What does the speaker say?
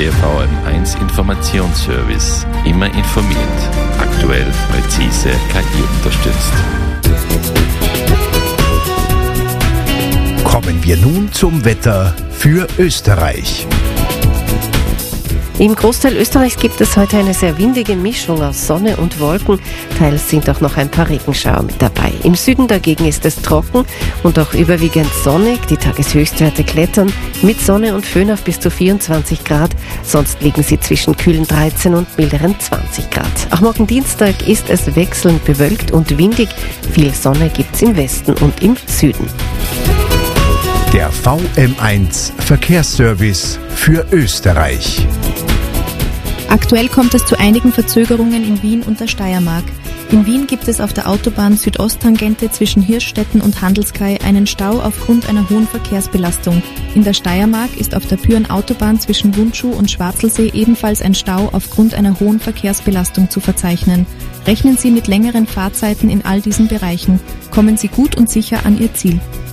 Der VM1 Informationsservice. Immer informiert. Aktuell, präzise, KI unterstützt. Kommen wir nun zum Wetter für Österreich. Im Großteil Österreichs gibt es heute eine sehr windige Mischung aus Sonne und Wolken. Teils sind auch noch ein paar Regenschauer mit dabei. Im Süden dagegen ist es trocken und auch überwiegend sonnig. Die Tageshöchstwerte klettern mit Sonne und Föhn auf bis zu 24 Grad. Sonst liegen sie zwischen kühlen 13 und milderen 20 Grad. Auch morgen Dienstag ist es wechselnd bewölkt und windig. Viel Sonne gibt's im Westen und im Süden. Der VM1 Verkehrsservice für Österreich. Aktuell kommt es zu einigen Verzögerungen in Wien und der Steiermark. In Wien gibt es auf der Autobahn Südosttangente zwischen Hirschstetten und Handelskai einen Stau aufgrund einer hohen Verkehrsbelastung. In der Steiermark ist auf der Büren-Autobahn zwischen Wundschuh und Schwarzelsee ebenfalls ein Stau aufgrund einer hohen Verkehrsbelastung zu verzeichnen. Rechnen Sie mit längeren Fahrzeiten in all diesen Bereichen. Kommen Sie gut und sicher an Ihr Ziel.